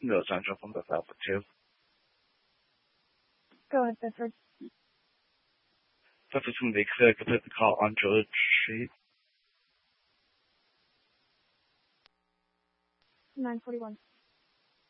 No, Sandra from the Alpha 2. Go ahead, Bedford. Bedford from the clear to put the car on George Street. 941.